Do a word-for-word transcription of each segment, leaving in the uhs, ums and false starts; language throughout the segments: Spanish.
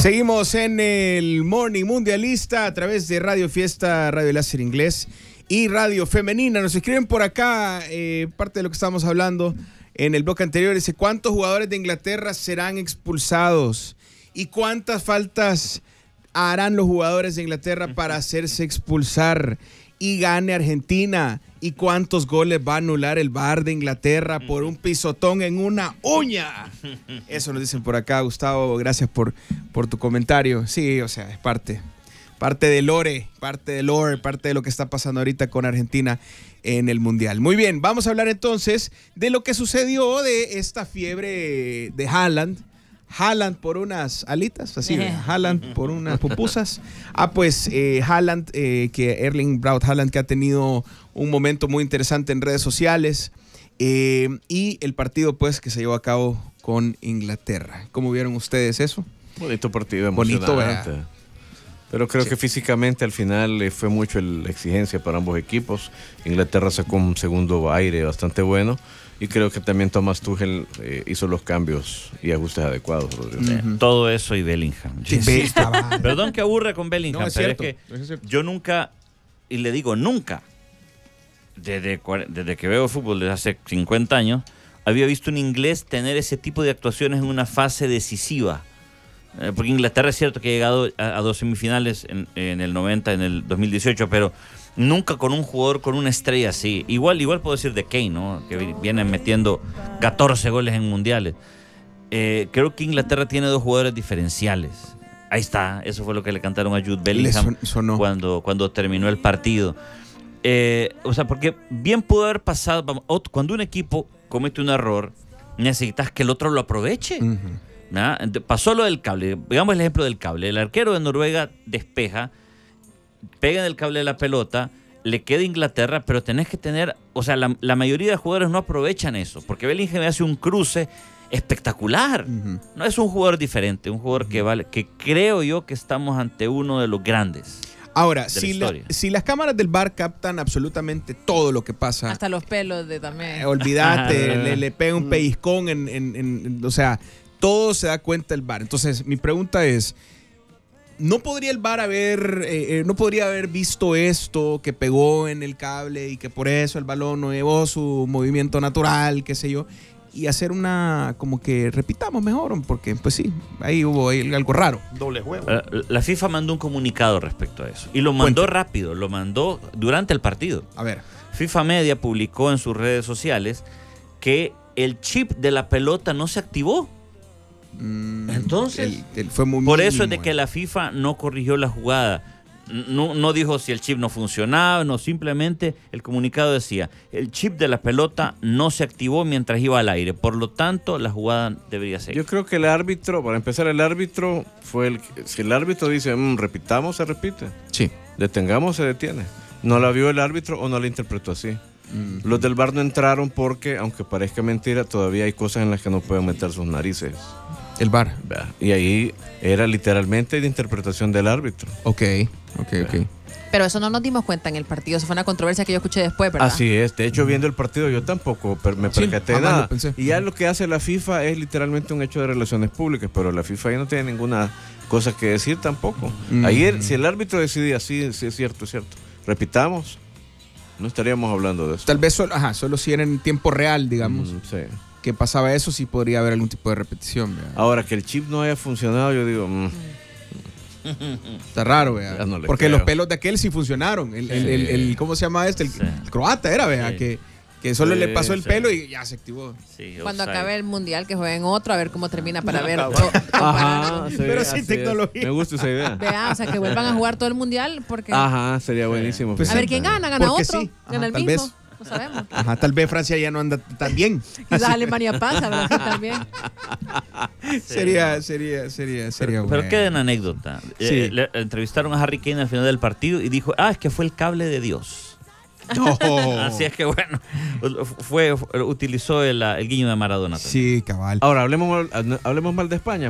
Seguimos en el Morning Mundialista a través de Radio Fiesta, Radio Láser Inglés y Radio Femenina. Nos escriben por acá, eh, parte de lo que estábamos hablando en el bloque anterior. Dice, ¿cuántos jugadores de Inglaterra serán expulsados? ¿Y cuántas faltas harán los jugadores de Inglaterra para hacerse expulsar y gane Argentina? ¿Y cuántos goles va a anular el V A R de Inglaterra por un pisotón en una uña? Eso nos dicen por acá, Gustavo. Gracias por, por tu comentario. Sí, o sea, es parte, parte de lore, parte de lore, parte de lo que está pasando ahorita con Argentina en el Mundial. Muy bien, vamos a hablar entonces de lo que sucedió de esta fiebre de Haaland. Haaland por unas alitas, así, ¿verdad? Haaland por unas pupusas. Ah, pues eh, Haaland, eh, que Erling Braut Haaland, que ha tenido un momento muy interesante en redes sociales, eh, y el partido, pues, que se llevó a cabo con Inglaterra. ¿Cómo vieron ustedes eso? Bonito partido, emocionante. Bonito, ¿verdad? Pero creo sí. que físicamente al final eh, fue mucho el, la exigencia para ambos equipos. Inglaterra sacó un segundo aire bastante bueno. Y creo que también Thomas Tuchel eh, hizo los cambios y ajustes adecuados, Rodrigo. Uh-huh. Todo eso y Bellingham. Sí, sí. Perdón que aburre con Bellingham, no, es pero cierto, es que es cierto. Yo nunca, y le digo nunca, desde, desde que veo fútbol desde hace cincuenta años, había visto un inglés tener ese tipo de actuaciones en una fase decisiva. Eh, porque Inglaterra es cierto que ha llegado a, a dos semifinales en, en el noventa, en el dos mil dieciocho, pero nunca con un jugador, con una estrella así. Igual, igual puedo decir de Kane, ¿no? Que viene metiendo catorce goles en mundiales. Eh, creo que Inglaterra tiene dos jugadores diferenciales. Ahí está, eso fue lo que le cantaron a Jude Bellingham son, cuando, cuando terminó el partido. Eh, o sea, porque bien pudo haber pasado, vamos, cuando un equipo comete un error, necesitas que el otro lo aproveche. Uh-huh. ¿Nah? Pasó lo del cable, digamos el ejemplo del cable. El arquero de Noruega despeja, pega en el cable de la pelota, le queda Inglaterra, pero tenés que tener, o sea, la, la mayoría de jugadores no aprovechan eso, porque Bellingham hace un cruce espectacular. Uh-huh. No es un jugador diferente, un jugador uh-huh. que vale, que creo yo que estamos ante uno de los grandes. Ahora, si, la, si las cámaras del V A R captan absolutamente todo lo que pasa, hasta los pelos de también. Eh, olvídate, le, le pega un pellizcón, en, en, en, en, o sea, todo se da cuenta el V A R. Entonces, mi pregunta es, ¿no podría el V A R haber, eh, no podría haber visto esto que pegó en el cable y que por eso el balón no llevó su movimiento natural, qué sé yo, y hacer una, como que repitamos mejor? Porque pues sí, ahí hubo ahí algo raro. Doble juego. La, la FIFA mandó un comunicado respecto a eso y lo mandó Cuente. rápido, lo mandó durante el partido. A ver. FIFA Media publicó en sus redes sociales que el chip de la pelota no se activó. Entonces, el, el fue muy por mínimo, eso es de que la FIFA no corrigió la jugada. No, no dijo si el chip no funcionaba, no, simplemente el comunicado decía, el chip de la pelota no se activó mientras iba al aire, por lo tanto la jugada debería seguir. Yo creo que el árbitro, para empezar, el árbitro fue el, si el árbitro dice, mmm, repitamos, se repite. Sí. Detengamos, se detiene. No la vio el árbitro o no la interpretó así. Mm-hmm. Los del V A R no entraron porque, aunque parezca mentira, todavía hay cosas en las que no pueden meter sus narices. El V A R. Y ahí era literalmente de interpretación del árbitro. Ok, ok, ok. Pero eso no nos dimos cuenta en el partido. Eso fue una controversia que yo escuché después, ¿verdad? Así es. De hecho, viendo el partido yo tampoco me percaté de sí, nada. Y ya lo que hace la FIFA es literalmente un hecho de relaciones públicas, pero la FIFA ahí no tiene ninguna cosa que decir tampoco. Mm-hmm. Ayer, si el árbitro decidía, sí, sí, es cierto, es cierto, repitamos, no estaríamos hablando de eso. Tal vez solo, ajá, solo si era en tiempo real, digamos. Mm, sí. Que pasaba eso, sí podría haber algún tipo de repetición. ¿Verdad? Ahora, que el chip no haya funcionado, yo digo... Mm. Está raro, ¿verdad? No porque creo. Los pelos de aquel sí funcionaron. El, el, el, el, ¿Cómo se llama este? El, sí. el croata era, ¿verdad? Sí. Que, que solo sí, le pasó el sí. pelo y ya se activó. Sí, cuando acabe el mundial, que jueguen otro, a ver cómo termina para ver. Ajá, sí, pero sin tecnología. Me gusta esa idea. Vea, o sea, que vuelvan a jugar todo el mundial. Porque... Ajá, sería buenísimo. Pues a ver quién gana, gana porque otro. Sí. Gana Ajá, el tal mismo. Vez. No sabemos. Ajá, tal vez Francia ya no anda tan bien. Quizás Alemania pasa, Brasil también. Sí. Sería, sería, sería, sería Pero, bueno. pero qué anécdota. Sí. Eh, le entrevistaron a Harry Kane al final del partido y dijo, ah, es que fue el cable de Dios. No. Así es que bueno, fue, fue utilizó el, el guiño de Maradona también. Sí, cabal. Ahora, hablemos mal, hablemos mal de España.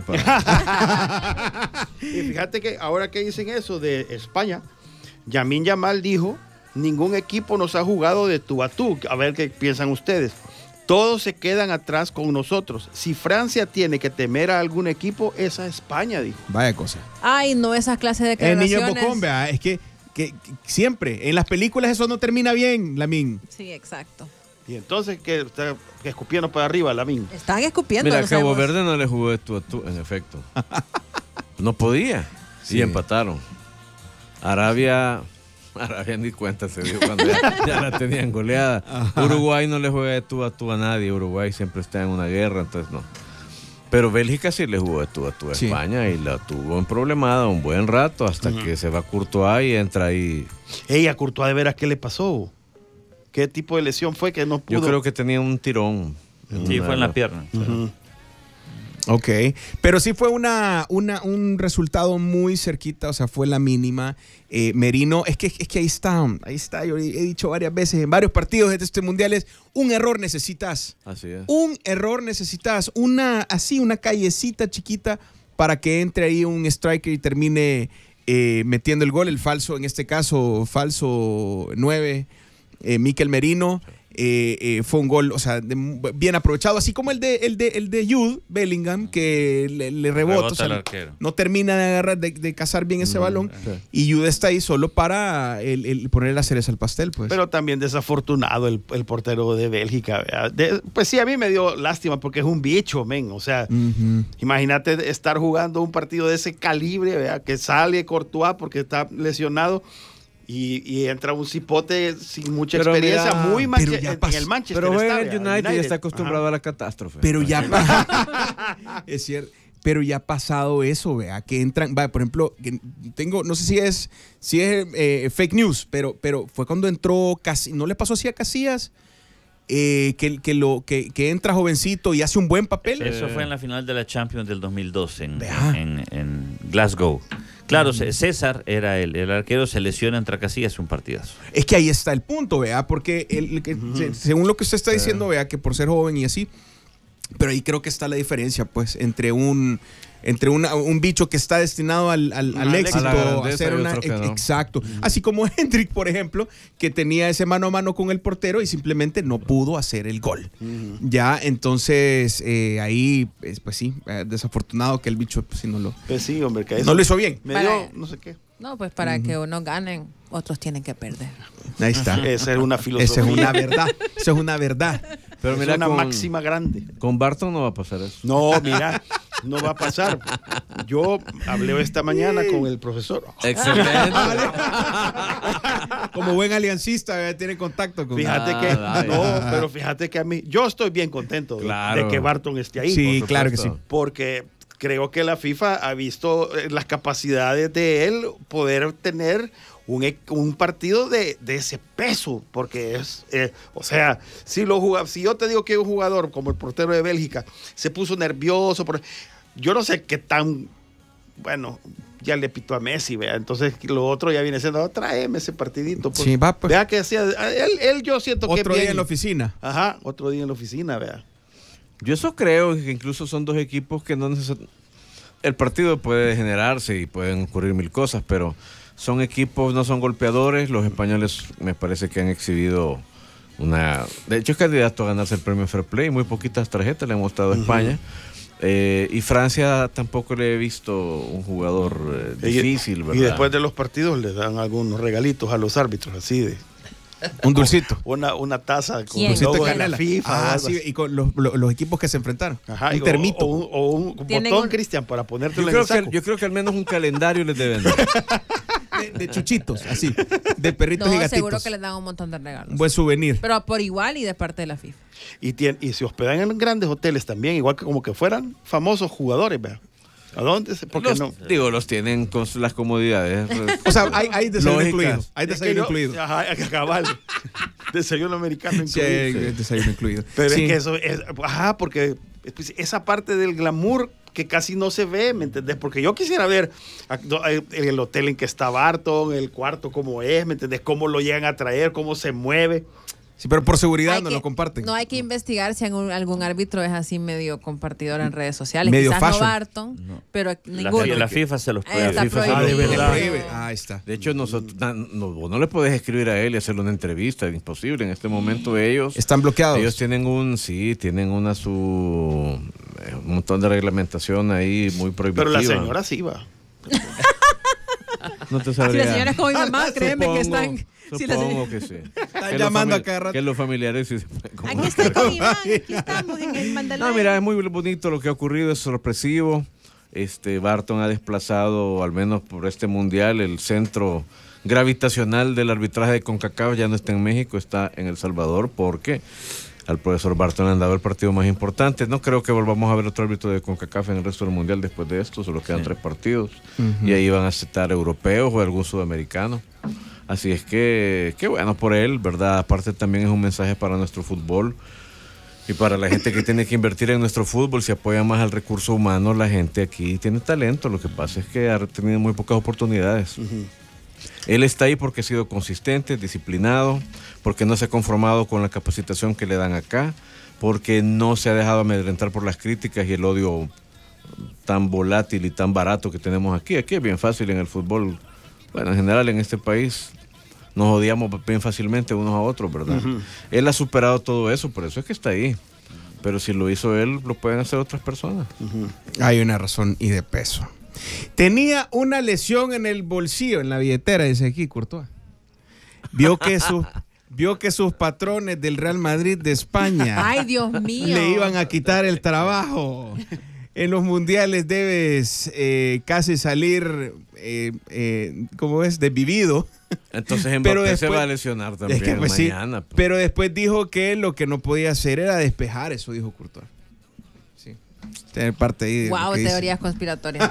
Y fíjate que ahora que dicen eso de España, Lamine Yamal dijo, ningún equipo nos ha jugado de tú a tú. A ver qué piensan ustedes. Todos se quedan atrás con nosotros. Si Francia tiene que temer a algún equipo, es a España, dijo. Vaya cosa. Ay, no, esas clases de El declaraciones. niño bocón, vea, es que, que, que siempre, en las películas eso no termina bien, Lamín. Sí, exacto. Y entonces, que está que escupiendo para arriba, Lamín. Están escupiendo. Mira, no Cabo sabemos. Verde no le jugó de tú a tú, en efecto. No podía. Sí. Y empataron. Arabia, Arabia ni cuenta se dio cuando ya, ya la tenían goleada. Ajá. Uruguay no le juega de tú a tú a nadie. Uruguay siempre está en una guerra, entonces no. Pero Bélgica sí le jugó de tú a tú a sí. España y la tuvo en problemada un buen rato hasta uh-huh. que se va Courtois y entra ahí. Ey, a Courtois de veras, ¿qué le pasó? ¿Qué tipo de lesión fue que no pudo? Yo creo que tenía un tirón. Sí, fue en la pierna. Uh-huh. Ok, pero sí fue una, una, un resultado muy cerquita, o sea, fue la mínima. Eh, Merino, es que, es que ahí está, ahí está, yo he dicho varias veces en varios partidos de este mundial, es un error necesitas. Así es. Un error necesitas, una, así, una callecita chiquita para que entre ahí un striker y termine eh, metiendo el gol, el falso, en este caso, falso nueve. Eh, Mikel Merino, eh, eh, fue un gol, o sea, de, bien aprovechado, así como el de el de el de Jude Bellingham, que le, le rebota, rebota o sea, no termina de agarrar, de, de cazar bien ese mm, balón, sí. Y Jude está ahí solo para el, el poner la cereza al pastel, pues. Pero también desafortunado el, el portero de Bélgica, de, pues sí, a mí me dio lástima porque es un bicho, men, o sea, uh-huh. Imagínate estar jugando un partido de ese calibre, ¿verdad? Que sale Courtois porque está lesionado. Y, y entra un cipote sin mucha pero experiencia, mira, muy manche- en, en el Manchester. Pero juega en el United, United y está acostumbrado Ajá. a la catástrofe. Pero ya pa- es cierto, pero ya ha pasado eso, vea, que entran, va, por ejemplo, que tengo, no sé si es, si es eh, fake news, pero, pero fue cuando entró Cas- ¿no le pasó así a Casillas? Eh, que, que, lo, que, que entra jovencito y hace un buen papel. Eso fue en la final de la Champions del dos mil doce en, en, en Glasgow. Claro, César era el, el arquero, se lesiona, entra Casillas, hace un partidazo. Es que ahí está el punto, vea, porque el, que, uh-huh. se, según lo que usted está diciendo, vea, que por ser joven y así, pero ahí creo que está la diferencia, pues, entre un entre una, un bicho que está destinado al, al, al éxito, a hacer una, no. exacto. Uh-huh. Así como Hendrik, por ejemplo, que tenía ese mano a mano con el portero y simplemente no pudo hacer el gol. Uh-huh. Ya, entonces, eh, ahí, pues, pues sí, eh, desafortunado que el bicho pues, sí no lo... Pues sí, hombre, que eso no lo hizo bien. Me dio, no sé qué. No, pues para uh-huh. que unos ganen, otros tienen que perder. Ahí está. Esa es una filosofía. Esa es una verdad. Esa es una verdad. Pero mira, es una con, máxima grande. Con Barton no va a pasar eso. No, mira, no va a pasar. Yo hablé esta mañana con el profesor. Excelente. Como buen aliancista, tiene contacto con... Fíjate ah, que, dale. no, pero fíjate que a mí, yo estoy bien contento claro. de que Barton esté ahí. Sí, claro que sí. Porque creo que la FIFA ha visto las capacidades de él poder tener un, un partido de, de ese peso, porque es, eh, o sea, si, lo jugaba, si yo te digo que un jugador como el portero de Bélgica se puso nervioso, por, yo no sé qué tan, bueno, ya le pitó a Messi, vea, entonces lo otro ya viene siendo, oh, tráeme ese partidito. Pues, sí, va, pues. Vea que hacía, él, él yo siento otro que Otro día bien, en la oficina. Ajá, otro día en la oficina, vea. Yo eso creo que incluso son dos equipos que no necesariamente... El partido puede degenerarse y pueden ocurrir mil cosas, pero son equipos, no son golpeadores. Los españoles me parece que han exhibido una... De hecho es candidato a ganarse el premio Fair Play. Muy poquitas tarjetas le han mostrado a España. Uh-huh. Eh, y Francia tampoco le he visto un jugador eh, difícil, ¿verdad? Y después de los partidos le dan algunos regalitos a los árbitros, así de... Un dulcito. Una, una taza con un dulcito de canela. FIFA. Ah, sí, y con los, los, los equipos que se enfrentaron. Ajá, un termito. O, o, o un botón, un... Cristian, para ponértelo en el saco. Que, yo creo que al menos un calendario les deben dar. De, de chuchitos, así. De perritos no, y gatitos. Seguro que les dan un montón de regalos. Un buen souvenir. Pero por igual y de parte de la FIFA. Y, tiene, y se hospedan en grandes hoteles también, igual que como que fueran famosos jugadores, ¿verdad? ¿A dónde? Porque los, no. Digo, los tienen con las comodidades. O sea, hay, hay desayuno incluido. Hay desayuno incluido. Ajá, hay que cabal. Desayuno americano incluido. Sí, hay sí. desayuno incluido. Pero sí. es que eso es. Ajá, porque esa parte del glamour que casi no se ve, ¿me entendés? Porque yo quisiera ver el hotel en que está Barton, el cuarto cómo es, ¿me entendés? Cómo lo llegan a traer, cómo se mueve. Sí, pero por seguridad Hay no que- lo comparten. No hay que investigar si algún, algún árbitro es así medio compartidor en redes sociales. Medio Quizás fashion. no Barton, No. pero La, ninguno. fi- la FIFA se los Ahí prohíbe. está FIFA se prohibido. lo- Ah, de Le verdad. prohíbe. Ah, ahí está. De hecho, nosotros, na- no, vos no le puedes escribir a él y hacerle una entrevista, es imposible. En este momento ellos... Están bloqueados. Ellos tienen un, sí, tienen una su... eh, un montón de reglamentación ahí muy prohibitiva. Pero la señora sí va. No te Si sabría. la señora es como mi mamá, créeme que Supongo- están... si la Supongo señora- que sí. Están Que llamando los a cada rato. Que los familiares sí se pueden Aquí comunicar. estoy con Iván, aquí estamos en el Mandalay. No, mira, es muy bonito lo que ha ocurrido, es sorpresivo. Este Barton ha desplazado, al menos por este mundial, el centro gravitacional del arbitraje de CONCACAF ya no está en México, está en El Salvador, porque al profesor Barton le han dado el partido más importante. No creo que volvamos a ver otro árbitro de CONCACAF en el resto del mundial después de esto, solo quedan Sí. tres partidos. Y ahí van a aceptar europeos o algún sudamericano. Así es que, qué bueno por él, ¿verdad? Aparte también es un mensaje para nuestro fútbol y para la gente que tiene que invertir en nuestro fútbol. Si apoya más al recurso humano, la gente aquí tiene talento. Lo que pasa es que ha tenido muy pocas oportunidades. Él está ahí porque ha sido consistente, disciplinado, porque no se ha conformado con la capacitación que le dan acá, porque no se ha dejado amedrentar por las críticas y el odio tan volátil y tan barato que tenemos aquí. Aquí es bien fácil en el fútbol. Bueno, en general en este país nos odiamos bien fácilmente unos a otros, ¿verdad? Uh-huh. Él ha superado todo eso, por eso es que está ahí. Pero si lo hizo él, lo pueden hacer otras personas. Uh-huh. Hay una razón y de peso. Tenía una lesión en el bolsillo, en la billetera, dice aquí Courtois. Vio que sus, vio que sus patrones del Real Madrid de España Ay, Dios mío. le iban a quitar el trabajo. En los mundiales debes eh, casi salir, eh, eh, ¿cómo es? Desvivido. Entonces Mbappé pero después, se va a lesionar también es que, pues, mañana. Sí, pero después dijo que lo que no podía hacer era despejar, eso dijo Courtois. Sí. Tener parte ahí de wow, teorías conspiratorias.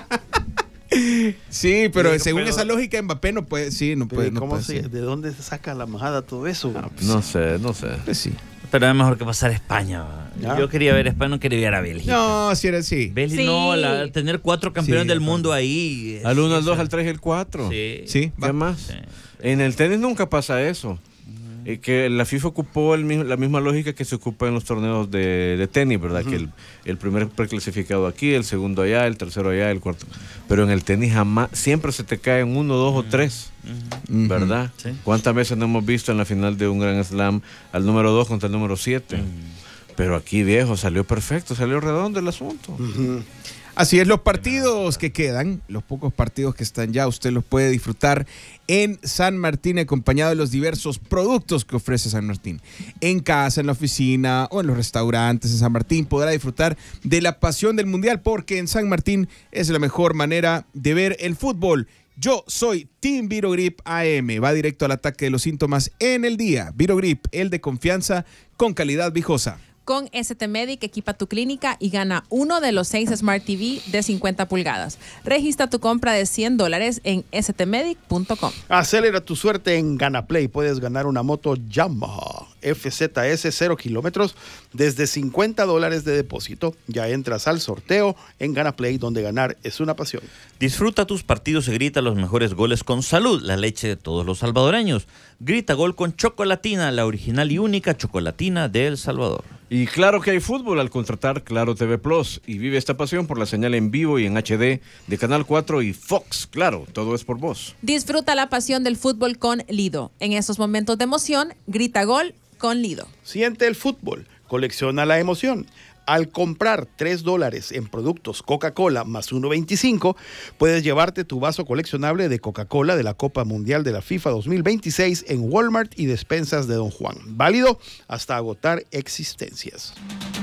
Sí, pero sí, según pero, esa lógica Mbappé no puede, sí, no puede. No ¿cómo puede se, ¿De dónde se saca la majada todo eso? Ah, pues, no sé, no sé. Pues sí. Pero es mejor que pasar a España. ¿Ya? Yo quería ver España, no quería ver a Bélgica. No, si era así. Bélgica, sí. no, la, tener cuatro campeones sí, del mundo ahí. Al uno, al dos, al tres y al cuatro. Sí. Sí. ¿Qué más? Sí. En el tenis nunca pasa eso. Y que la FIFA ocupó el mismo, la misma lógica que se ocupa en los torneos de, de tenis, ¿verdad? Uh-huh. Que el, el primer preclasificado aquí, el segundo allá, el tercero allá, el cuarto. Pero en el tenis jamás, siempre se te caen uno, dos uh-huh. o tres, uh-huh. ¿verdad? Sí. ¿Cuántas veces no hemos visto en la final de un Grand Slam al número dos contra el número siete? Uh-huh. Pero aquí, viejo, salió perfecto, salió redondo el asunto. Uh-huh. Así es, los partidos que quedan, los pocos partidos que están ya, usted los puede disfrutar en San Martín, acompañado de los diversos productos que ofrece San Martín. En casa, en la oficina o en los restaurantes en San Martín podrá disfrutar de la pasión del Mundial, porque en San Martín es la mejor manera de ver el fútbol. Yo soy Team Virogrip A M. Va directo al ataque de los síntomas en el día. Virogrip, el de confianza con calidad viejosa. Con S T Medic equipa tu clínica y gana uno de los seis Smart T V de cincuenta pulgadas. Registra tu compra de cien dólares en s t medic punto com. Acelera tu suerte en GanaPlay. Puedes ganar una moto Yamaha F Z S cero kilómetros desde cincuenta dólares de depósito. Ya entras al sorteo en GanaPlay, donde ganar es una pasión. Disfruta tus partidos y grita los mejores goles con Salud, la leche de todos los salvadoreños. Grita gol con Chocolatina, la original y única chocolatina de El Salvador. Y claro que hay fútbol al contratar Claro T V Plus, y vive esta pasión por la señal en vivo y en H D de Canal cuatro y Fox. Claro, todo es por vos. Disfruta la pasión del fútbol con Lido. En esos momentos de emoción, grita gol con Lido. Siente el fútbol, colecciona la emoción. Al comprar tres dólares en productos Coca-Cola más uno veinticinco, puedes llevarte tu vaso coleccionable de Coca-Cola de la Copa Mundial de la FIFA dos mil veintiséis en Walmart y despensas de Don Juan. Válido hasta agotar existencias.